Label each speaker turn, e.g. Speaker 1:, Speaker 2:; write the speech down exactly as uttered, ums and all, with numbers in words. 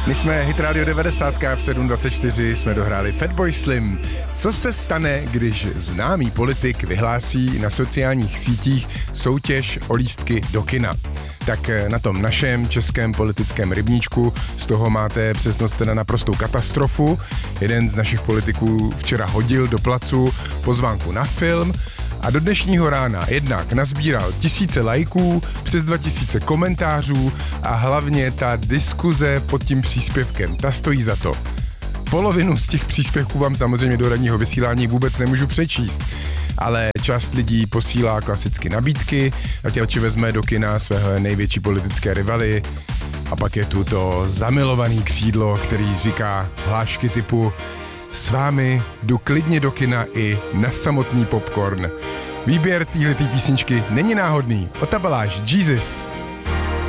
Speaker 1: My jsme Hit Radio devadesát v sedm dvacet čtyři jsme dohráli Fatboy Slim. Co se stane, když známý politik vyhlásí na sociálních sítích soutěž o lístky do kina? Tak na tom našem českém politickém rybníčku z toho máte přesnost na naprostou katastrofu. Jeden z našich politiků včera hodil do placu pozvánku na film a do dnešního rána jednak nazbíral tisíce lajků, přes dva tisíce komentářů a hlavně ta diskuze pod tím příspěvkem, ta stojí za to. Polovinu z těch příspěvků vám samozřejmě do ranního vysílání vůbec nemůžu přečíst, ale část lidí posílá klasicky nabídky, ať radši vezme do kina svého největší politické rivaly. A pak je tu to zamilovaný křídlo, který říká hlášky typu s vámi jdu klidně do kina i na samotný popcorn. Výběr téhletý písničky není náhodný. Otabaláš Jesus.